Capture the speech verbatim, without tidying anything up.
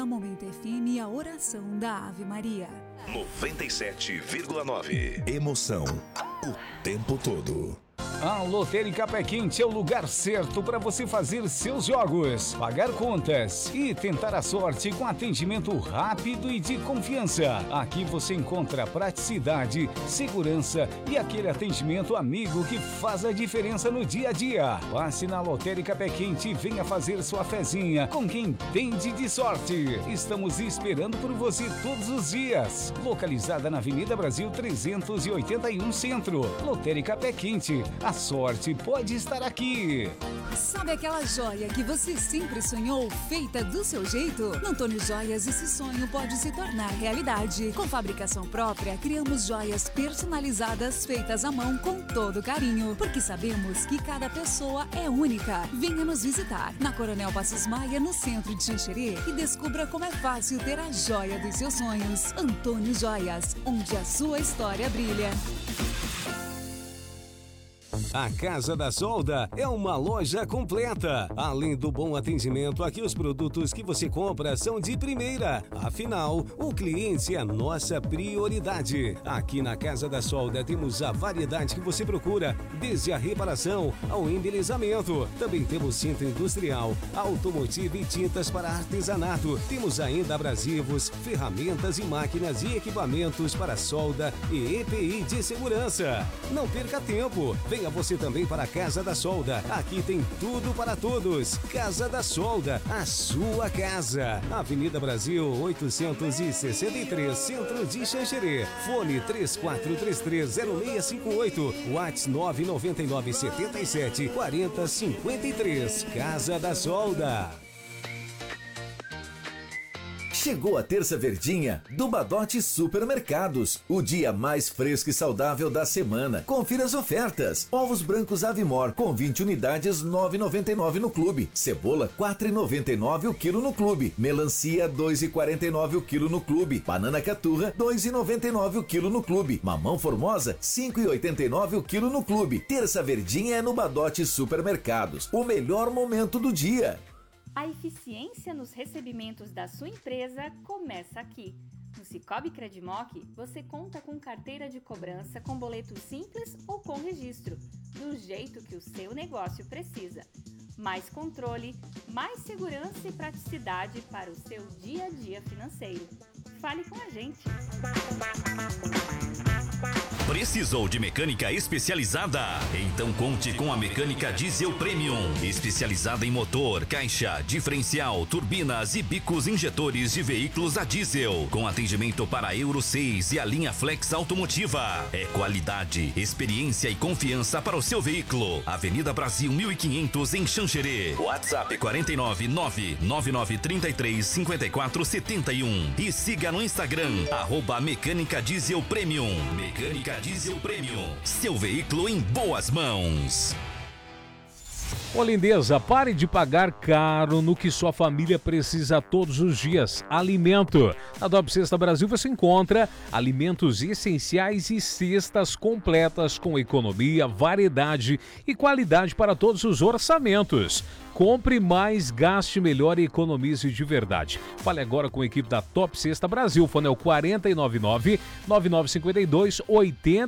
A Momento F M e a oração da Ave Maria. noventa e sete vírgula nove. Emoção o tempo todo. A Lotérica Pé Quente é o lugar certo para você fazer seus jogos, pagar contas e tentar a sorte com atendimento rápido e de confiança. Aqui você encontra praticidade, segurança e aquele atendimento amigo que faz a diferença no dia a dia. Passe na Lotérica Pé Quente e venha fazer sua fezinha com quem entende de sorte. Estamos esperando por você todos os dias. Localizada na Avenida Brasil trezentos e oitenta e um Centro. Lotérica Pé Quente. A sorte pode estar aqui. Sabe aquela joia que você sempre sonhou, feita do seu jeito? No Antônio Joias, esse sonho pode se tornar realidade. Com fabricação própria, criamos joias personalizadas, feitas à mão com todo carinho, porque sabemos que cada pessoa é única. Venha nos visitar na Coronel Passos Maia, no centro de Xanxerê, e descubra como é fácil ter a joia dos seus sonhos. Antônio Joias, onde a sua história brilha. A Casa da Solda é uma loja completa. Além do bom atendimento, aqui os produtos que você compra são de primeira. Afinal, o cliente é nossa prioridade. Aqui na Casa da Solda temos a variedade que você procura, desde a reparação ao embelezamento. Também temos cinta industrial, automotivo e tintas para artesanato. Temos ainda abrasivos, ferramentas e máquinas e equipamentos para solda e E P I de segurança. Não perca tempo. Venha você também para a Casa da Solda. Aqui tem tudo para todos. Casa da Solda, a sua casa. Avenida Brasil oitocentos e sessenta e três, Centro de Xanxerê. Fone três quatro três três zero seis cinco oito. WhatsApp nove nove nove sete sete quatro zero cinco três. Casa da Solda. Chegou a terça verdinha do Badote Supermercados, o dia mais fresco e saudável da semana. Confira as ofertas. Ovos brancos Avimor com vinte unidades, nove reais e noventa e nove centavos no clube. Cebola, quatro reais e noventa e nove centavos o quilo no clube. Melancia, dois reais e quarenta e nove centavos o quilo no clube. Banana caturra, dois reais e noventa e nove centavos o quilo no clube. Mamão formosa, cinco reais e oitenta e nove centavos o quilo no clube. Terça verdinha é no Badote Supermercados, o melhor momento do dia. A eficiência nos recebimentos da sua empresa começa aqui. No Cicobi Credimoc, você conta com carteira de cobrança com boleto simples ou com registro, do jeito que o seu negócio precisa. Mais controle, mais segurança e praticidade para o seu dia a dia financeiro. Fale com a gente. Precisou de mecânica especializada? Então conte com a Mecânica Diesel Premium, especializada em motor, caixa, diferencial, turbinas e bicos injetores de veículos a diesel, com atendimento para Euro seis e a linha Flex automotiva. É qualidade, experiência e confiança para o seu veículo. Avenida Brasil mil e quinhentos em Xanxerê. WhatsApp quatro nove nove nove nove três três cinco quatro sete um e siga no Instagram arroba Mecânica Diesel Premium. Mecânica Diesel Premium, seu veículo em boas mãos. Ô Lindeza, pare de pagar caro no que sua família precisa todos os dias. Alimento. Na Top Cesta Brasil você encontra alimentos essenciais e cestas completas com economia, variedade e qualidade para todos os orçamentos. Compre mais, gaste melhor e economize de verdade. Fale agora com a equipe da Top Cesta Brasil. Fone é o quatro nove nove nove nove cinco dois oito